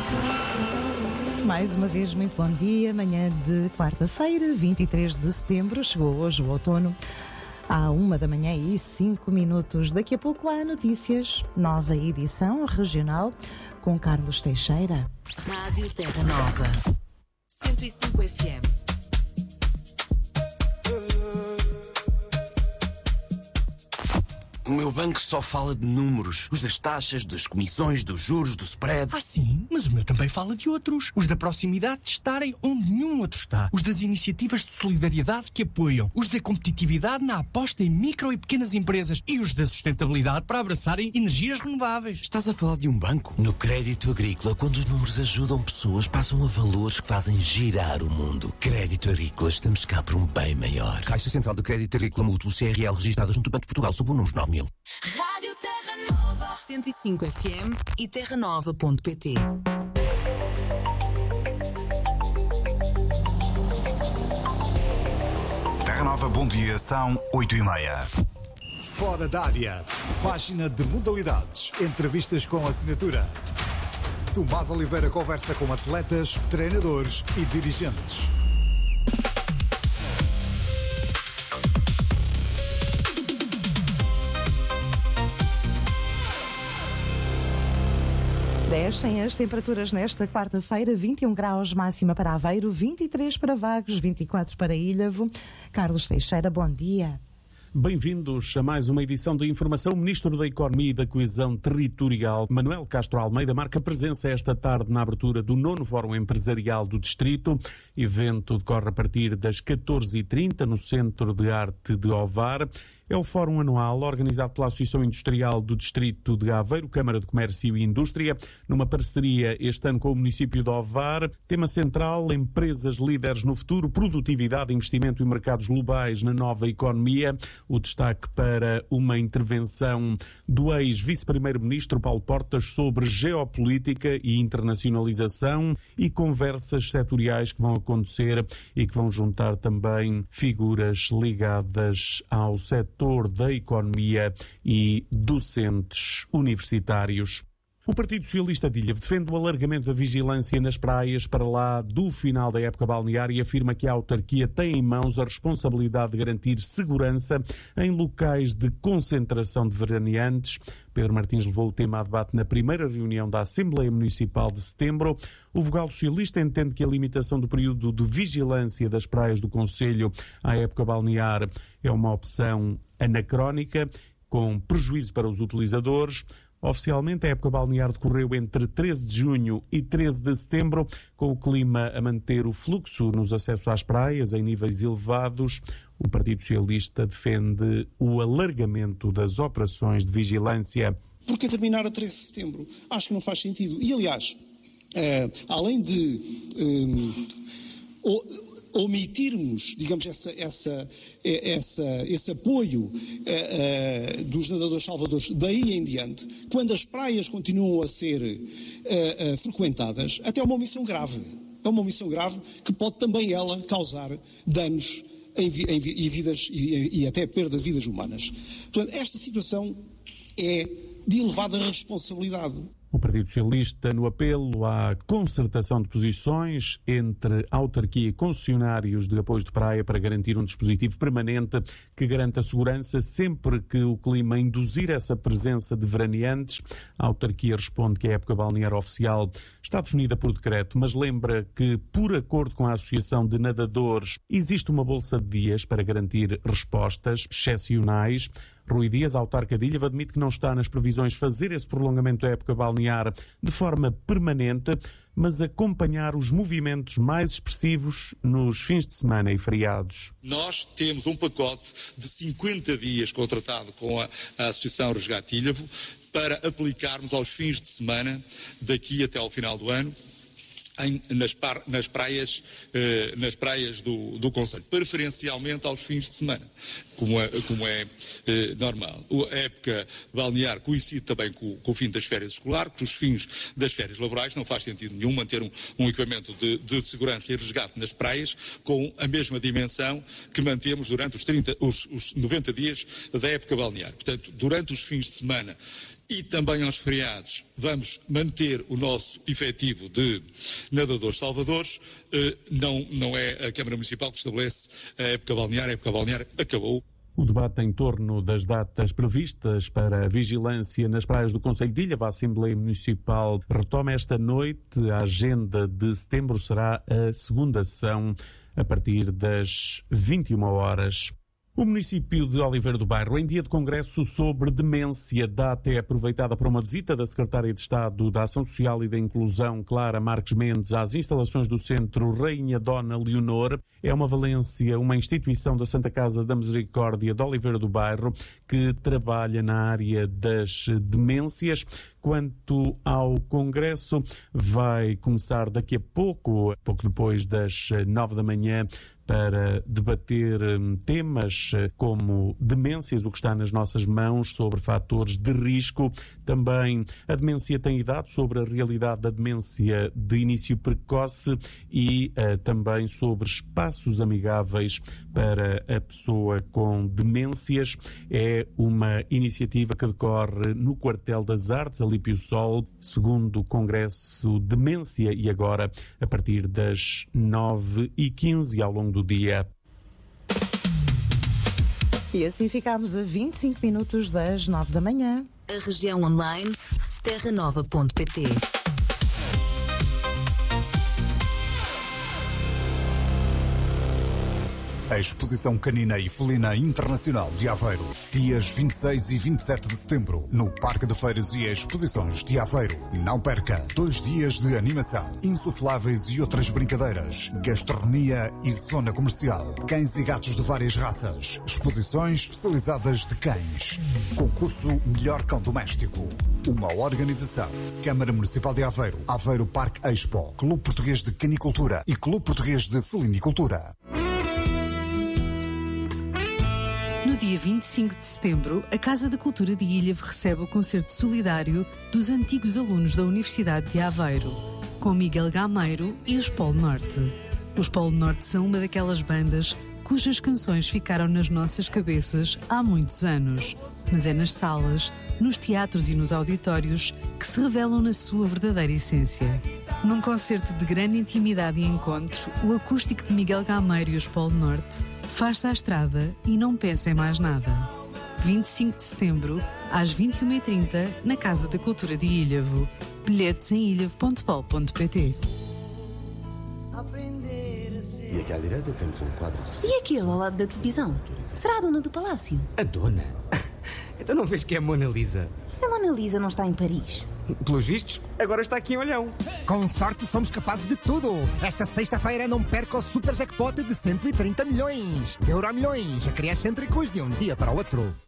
Mais uma vez, muito bom dia. Manhã de quarta-feira, 23 de setembro. Chegou hoje o outono. À 1h05. Daqui a pouco há notícias. Nova edição regional com Carlos Teixeira. Rádio Terra Nova. 105 FM. O meu banco só fala de números. Os das taxas, das comissões, dos juros, do spread. Ah, sim? Mas o meu também fala de outros. Os da proximidade de estarem onde nenhum outro está. Os das iniciativas de solidariedade que apoiam. Os da competitividade na aposta em micro e pequenas empresas. E os da sustentabilidade para abraçarem energias renováveis. Estás a falar de um banco? No Crédito Agrícola, quando os números ajudam pessoas, passam a valores que fazem girar o mundo. Crédito Agrícola, estamos cá por um bem maior. Caixa Central de Crédito Agrícola Mútuo, CRL, registrada junto ao Banco de Portugal, sob o número 9000. Rádio Terra Nova. 105 FM e terranova.pt. Terra Nova, bom dia, são 8h30. Fora da área. Página de modalidades. Entrevistas com assinatura. Tomás Oliveira conversa com atletas, treinadores e dirigentes. Descem as temperaturas nesta quarta-feira, 21 graus máxima para Aveiro, 23 para Vagos, 24 para Ilhavo. Carlos Teixeira, bom dia. Bem-vindos a mais uma edição de Informação. O Ministro da Economia e da Coesão Territorial, Manuel Castro Almeida, marca presença esta tarde na abertura do 9º Fórum Empresarial do Distrito. Evento decorre a partir das 14h30 no Centro de Arte de Ovar. É o fórum anual organizado pela Associação Industrial do Distrito de Aveiro, Câmara de Comércio e Indústria, numa parceria este ano com o município de Ovar. Tema central: empresas líderes no futuro, produtividade, investimento e mercados globais na nova economia. O destaque para uma intervenção do ex-vice-primeiro-ministro Paulo Portas sobre geopolítica e internacionalização e conversas setoriais que vão acontecer e que vão juntar também figuras ligadas ao setor da economia e docentes universitários. O Partido Socialista de Ilhavo defende o alargamento da vigilância nas praias para lá do final da época balnear e afirma que a autarquia tem em mãos a responsabilidade de garantir segurança em locais de concentração de veraneantes. Pedro Martins levou o tema a debate na primeira reunião da Assembleia Municipal de setembro. O vogal socialista entende que a limitação do período de vigilância das praias do concelho à época balnear é uma opção anacrónica, com prejuízo para os utilizadores. Oficialmente, a época balnear decorreu entre 13 de junho e 13 de setembro, com o clima a manter o fluxo nos acessos às praias em níveis elevados. O Partido Socialista defende o alargamento das operações de vigilância. Porque terminar a 13 de setembro? Acho que não faz sentido. E, aliás, além de omitirmos, digamos, esse apoio dos nadadores salvadores daí em diante, quando as praias continuam a ser frequentadas, até é uma omissão grave. É uma omissão grave que pode também ela causar danos em vidas e até perda de vidas humanas. Portanto, esta situação é de elevada responsabilidade. O Partido Socialista no apelo à concertação de posições entre autarquia e concessionários de apoios de praia para garantir um dispositivo permanente que garanta a segurança sempre que o clima induzir essa presença de veraneantes. A autarquia responde que a época balnear oficial está definida por decreto, mas lembra que, por acordo com a Associação de Nadadores, existe uma bolsa de dias para garantir respostas excepcionais. Rui Dias, autarca de Ilhavo, admite que não está nas previsões fazer esse prolongamento da época balnear de forma permanente, mas acompanhar os movimentos mais expressivos nos fins de semana e feriados. Nós temos um pacote de 50 dias contratado com a Associação Resgate Ilhavo para aplicarmos aos fins de semana daqui até ao final do ano. Nas praias do concelho, preferencialmente aos fins de semana, como é normal. A época balnear coincide também com o fim das férias escolares, com os fins das férias laborais. Não faz sentido nenhum manter um equipamento de segurança e resgate nas praias com a mesma dimensão que mantemos durante os 90 dias da época balnear. Portanto, durante os fins de semana e também aos feriados, vamos manter o nosso efetivo de nadadores salvadores. Não é a Câmara Municipal que estabelece a época balnear acabou. O debate em torno das datas previstas para a vigilância nas praias do Concelho de Ilhavo, a Assembleia Municipal retoma esta noite. A agenda de setembro será a segunda sessão a partir das 21 horas. O município de Oliveira do Bairro, em dia de congresso sobre demência, data é aproveitada para uma visita da Secretária de Estado da Ação Social e da Inclusão, Clara Marques Mendes, às instalações do Centro Rainha Dona Leonor. É uma Valência, uma instituição da Santa Casa da Misericórdia de Oliveira do Bairro, que trabalha na área das demências. Quanto ao congresso, vai começar daqui a pouco depois das 9 da manhã, para debater temas como demências, o que está nas nossas mãos, sobre fatores de risco. Também a demência tem idade, sobre a realidade da demência de início precoce e também sobre espaços amigáveis para a pessoa com demências. É uma iniciativa que decorre no Quartel das Artes, ali Pio Sol, segundo o Congresso Demência, e agora a partir das 9h15 ao longo do dia. E assim ficámos a 25 minutos das 9 da manhã. A região online terranova.pt. A Exposição Canina e Felina Internacional de Aveiro, dias 26 e 27 de setembro, no Parque de Feiras e Exposições de Aveiro. Não perca 2 dias de animação, insufláveis e outras brincadeiras, gastronomia e zona comercial, cães e gatos de várias raças, exposições especializadas de cães, concurso Melhor Cão Doméstico. Uma organização: Câmara Municipal de Aveiro, Aveiro Parque Expo, Clube Português de Canicultura e Clube Português de Felinicultura. No dia 25 de setembro, a Casa da Cultura de Ilhavo recebe o concerto solidário dos antigos alunos da Universidade de Aveiro, com Miguel Gameiro e os Polo Norte. Os Polo Norte são uma daquelas bandas cujas canções ficaram nas nossas cabeças há muitos anos. Mas é nas salas, nos teatros e nos auditórios que se revelam na sua verdadeira essência. Num concerto de grande intimidade e encontro, o acústico de Miguel Gameiro e os Polo Norte faz-se à estrada e não pensa em mais nada. 25 de setembro, às 21h30, na Casa da Cultura de Ilhavo. Bilhetes em ilhavo.pol.pt. E aqui à direita temos um quadro de... E aquele ao lado da televisão? Será a dona do palácio? A dona? Então não vês que é a Mona Lisa? A Mona Lisa não está em Paris. Pelos vistos, agora está aqui em Olhão. Com sorte somos capazes de tudo. Esta sexta-feira não perca o super jackpot de 130 milhões. Euromilhões, acrescêntricos de um dia para o outro.